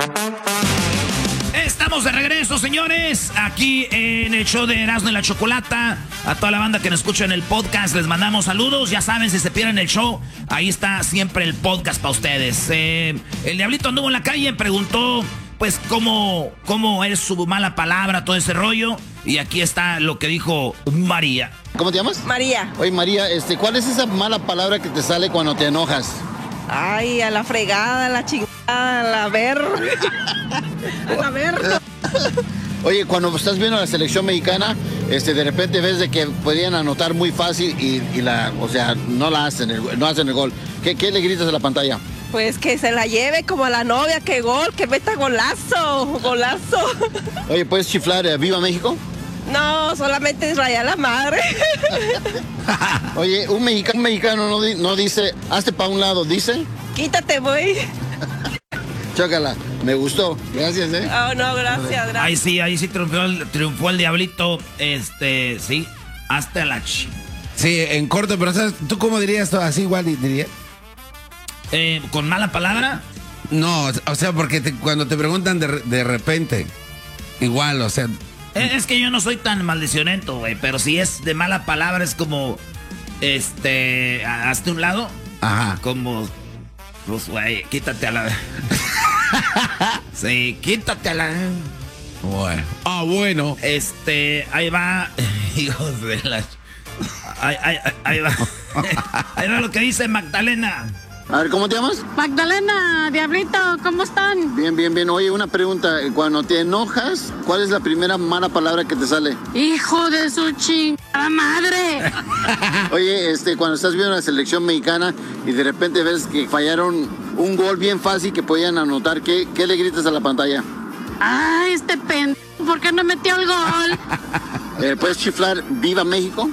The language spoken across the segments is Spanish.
Estamos de regreso, señores, aquí en el show de Erasmo y la Chocolata. A toda la banda que nos escucha en el podcast les mandamos saludos. Ya saben, si se pierden el show, ahí está siempre el podcast para ustedes. El Diablito anduvo en la calle y preguntó, pues, cómo es su mala palabra, todo ese rollo. Y aquí está lo que dijo María. ¿Cómo te llamas? María. Oye, María, ¿cuál es esa mala palabra que te sale cuando te enojas? Ay, a la fregada, a la chingada, a la ver. A la ver. Oye, cuando estás viendo la selección mexicana, de repente ves de que podían anotar muy fácil y no hacen el gol. ¿Qué le gritas a la pantalla? Pues que se la lleve como a la novia, que gol, que meta golazo, golazo. Oye, ¿puedes chiflar Viva México? No, solamente es rayar la madre. Oye, un mexicano no dice, hazte para un lado, dice. Quítate, güey. Chócala, me gustó, gracias, Oh, no, gracias. Ahí sí triunfó el Diablito, sí, hasta la Sí, en corto, pero ¿sabes? ¿Tú cómo dirías esto? ¿Así igual dirías? ¿Con mala palabra? No, o sea, porque cuando te preguntan de repente, igual, o sea... Es que yo no soy tan maldicionento, güey, pero si es de mala palabra es como, hazte un lado. Ajá. Como, pues, güey, quítate a la... Sí, quítate a la... Bueno. Ah, bueno. Ahí va, hijos de la... Ahí va. Ahí va lo que dice Magdalena. A ver, ¿cómo te llamas? Magdalena, Diablito, ¿cómo están? Bien, bien, bien. Oye, una pregunta. Cuando te enojas, ¿cuál es la primera mala palabra que te sale? Hijo de su chingada madre. Oye, cuando estás viendo la selección mexicana y de repente ves que fallaron un gol bien fácil que podían anotar, ¿qué le gritas a la pantalla? Ay, pendejo, ¿por qué no metió el gol? ¿Puedes chiflar Viva México?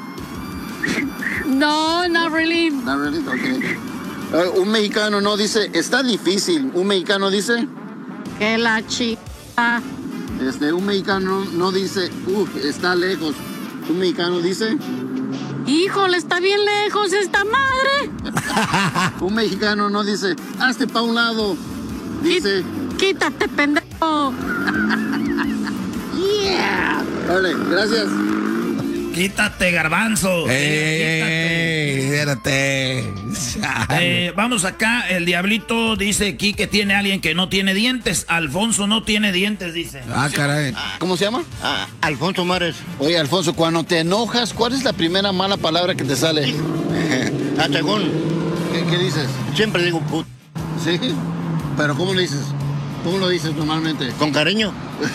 No, not really. Not really, okay. Un mexicano no dice, está difícil. Un mexicano dice... Que la chica. Un mexicano no dice, está lejos. Un mexicano dice... Híjole, está bien lejos esta madre. Un mexicano no dice, hazte pa' un lado. Dice... Quítate, pendejo. Yeah. Vale, gracias. Quítate, garbanzo. Espérate. Vamos acá, el Diablito dice aquí que tiene alguien que no tiene dientes. Alfonso no tiene dientes, dice. Ah, caray. ¿Cómo se llama? Alfonso Mares. Oye, Alfonso, cuando te enojas, ¿cuál es la primera mala palabra que te sale? Según. ¿Qué dices? Siempre digo puto. ¿Sí? ¿Pero cómo lo dices? ¿Cómo lo dices normalmente? Con cariño.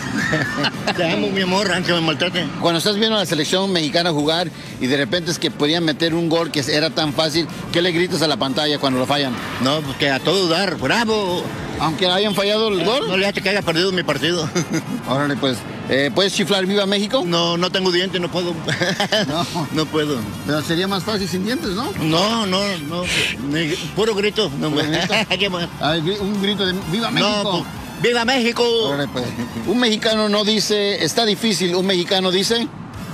Te amo, mi amor, aunque me maltrate. Cuando estás viendo a la selección mexicana jugar y de repente es que podían meter un gol que era tan fácil, ¿qué le gritas a la pantalla cuando lo fallan? No, pues que a todo dar, bravo. Aunque hayan fallado el gol. No le hace que haya perdido mi partido. Órale, pues. ¿Puedes chiflar Viva México? No tengo dientes, no puedo. No puedo. Pero sería más fácil sin dientes, ¿no? No. Puro grito. No, ¿Puro grito? Un grito de Viva México. No, pues, ¡Viva México! Órale, pues. Un mexicano no dice, está difícil. Un mexicano dice...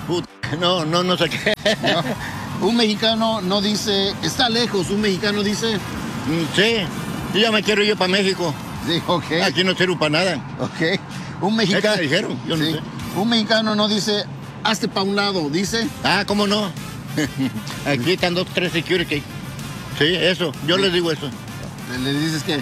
No sé qué. No. Un mexicano no dice, está lejos. Un mexicano dice... Sí, yo ya me quiero ir para México. Sí, ok. Aquí no sirvo para nada. Ok. Un mexicano... ¿Qué dijeron? Yo no sé. Un mexicano no dice, hazte para un lado, dice... ¿Cómo no? Aquí están 2, 3 security. Sí, eso. Yo les digo eso. ¿Le dices qué?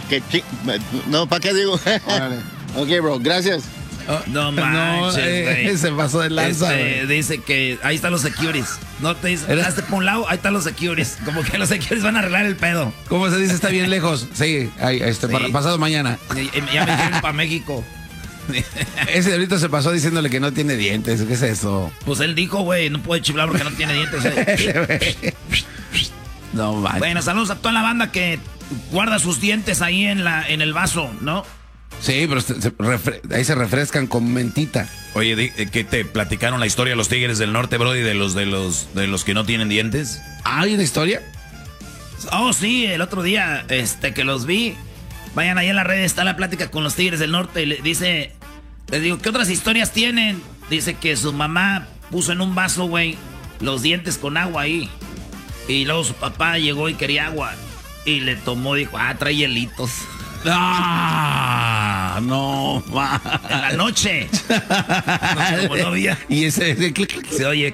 No, ¿para qué digo? Órale. Ok, bro, gracias. No manches, güey. Se pasó de lanza, dice que ahí están los securities. No te dice, hazte por un lado, ahí están los securities. Como que los securities van a arreglar el pedo. ¿Cómo se dice? Está bien lejos. Sí, pasado mañana. Ya me quieren para México. Ese Diablito se pasó diciéndole que no tiene dientes. ¿Qué es eso? Pues él dijo, güey, no puede chiflar porque no tiene dientes. No manches. Bueno, saludos a toda la banda que guarda sus dientes ahí en el vaso, ¿no? Sí, pero ahí se refrescan con mentita. Oye, ¿qué te platicaron la historia de los Tigres del Norte, Brody, de los que no tienen dientes? ¿Hay una historia? Oh, sí, el otro día que los vi. Vayan ahí en la red, está la plática con los Tigres del Norte y les digo, ¿qué otras historias tienen? Dice que su mamá puso en un vaso, güey, los dientes con agua ahí. Y luego su papá llegó y quería agua. Y le tomó, dijo, trae hielitos. Ah, no, ma. En la noche. Como no había. Y ese Se oye.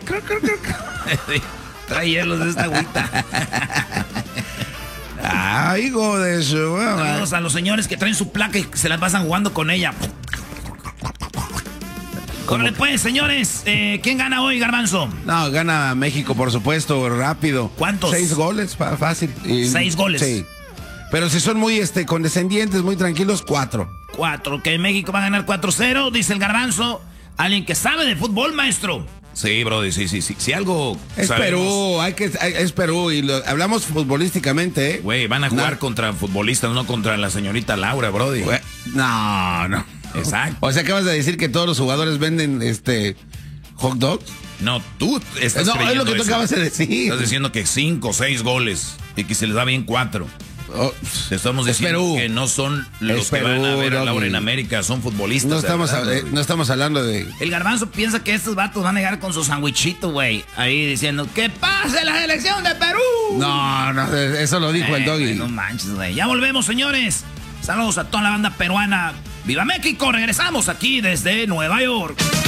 Trae hielos de esta agüita. Ay, hijo de su. Saludos a los señores que traen su placa y se las pasan jugando con ella. Órale pues, señores. ¿Quién gana hoy, Garbanzo? No, gana México, por supuesto, rápido. ¿Cuántos? 6 goles, fácil. 6 goles. Sí. Pero si son muy condescendientes, muy tranquilos, 4. 4. Que México va a ganar 4-0, dice el Garbanzo. Alguien que sabe de fútbol, maestro. Sí, brody, sí. Si algo Es sabemos, Perú, es Perú y hablamos futbolísticamente, ¿eh? güey, van a jugar contra futbolistas, no contra la señorita Laura, brody. No. Exacto. O sea, acabas de decir que todos los jugadores venden hot dogs. No, tú estás No, es creyendo lo que tú eso. acabas de decir. Estás diciendo que 5 o 6 goles y que se les da bien 4. Te estamos Es diciendo Perú. que no son los Es que van a Perú, ver a Laura Doggy. en América, son futbolistas. No de estamos, verdad, brody. no estamos hablando de... El Garbanzo piensa que estos vatos van a llegar con su sandwichito, güey. Ahí diciendo, ¡que pase la selección de Perú! No, eso lo dijo el Doggy. No manches, güey. Ya volvemos, señores. Saludos a toda la banda peruana. ¡Viva México! Regresamos aquí desde Nueva York.